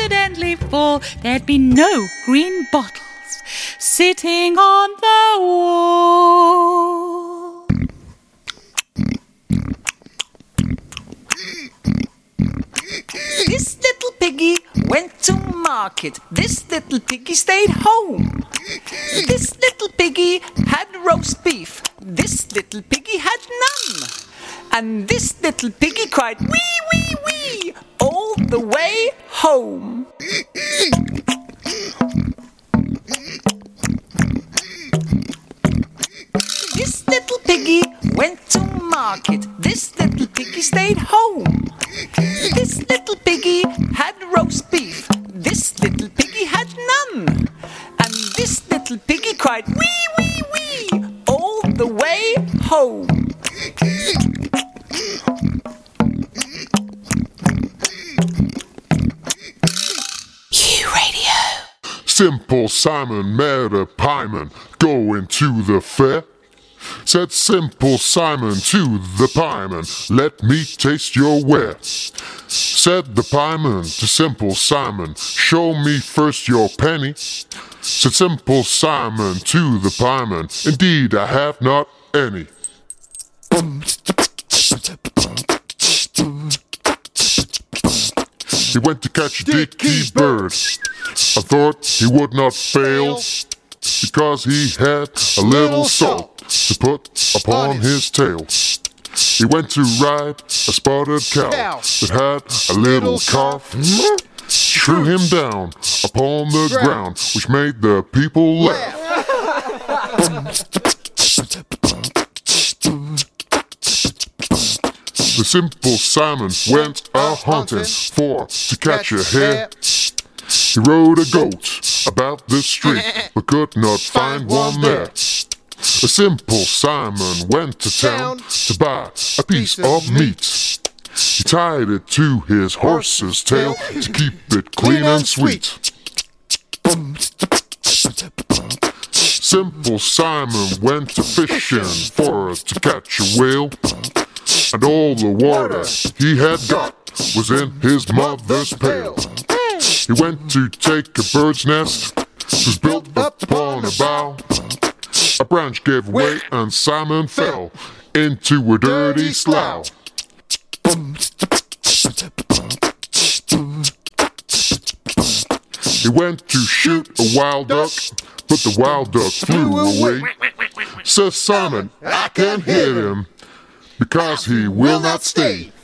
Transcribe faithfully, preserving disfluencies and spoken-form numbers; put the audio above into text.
accidentally fall, there'd be no green bottles sitting on the wall. This little piggy went to market. This little piggy stayed home. This little piggy had roast beef. This little piggy had none. And this little piggy cried wee, wee, wee all the way home. This little piggy went to market. This little piggy stayed home. This little piggy had roast beef. This little piggy had none. And this little piggy cried wee, wee, wee all the way home. U-Radio. Simple Simon met a pieman going to the fair. Said Simple Simon to the pieman, let me taste your ware. Said the pieman to Simple Simon, show me first your penny. Said Simple Simon to the pieman, indeed I have not any. He went to catch Dickie's bird. I thought he would not fail, because he had a little salt to put upon his tail. He went to ride a spotted cow that had a little cough. Threw him down upon the ground, which made the people laugh. The Simple Simon went a-hunting for to catch a hare. He rode a goat about the street, but could not find one there. The Simple Simon went to town to buy a piece of meat. He tied it to his horse's tail to keep it clean and sweet. Simple Simon went to fishing for to catch a whale, and all the water he had got was in his mother's pail. He went to take a bird's nest, which was built upon a bough. A branch gave way and Simon fell into a dirty slough. He went to shoot a wild duck, but the wild duck flew away. Says Simon, I can't hit him, because he will not stay.